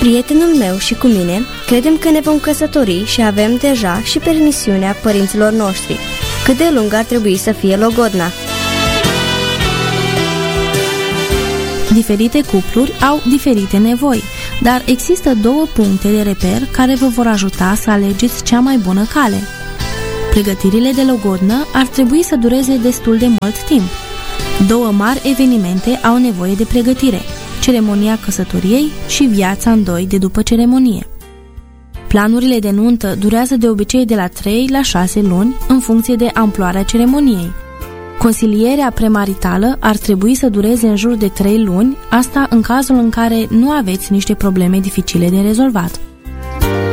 Prietenul meu și cu mine credem că ne vom căsători și avem deja și permisiunea părinților noștri. Cât de lungă ar trebui să fie logodna? Diferite cupluri au diferite nevoi, dar există două puncte de reper care vă vor ajuta să alegeți cea mai bună cale. Pregătirile de logodnă ar trebui să dureze destul de mult timp. Două mari evenimente au nevoie de pregătire: ceremonia căsătoriei și viața în doi de după ceremonie. Planurile de nuntă durează de obicei de la 3 la 6 luni, în funcție de amploarea ceremoniei. Consilierea premaritală ar trebui să dureze în jur de 3 luni, asta în cazul în care nu aveți niște probleme dificile de rezolvat.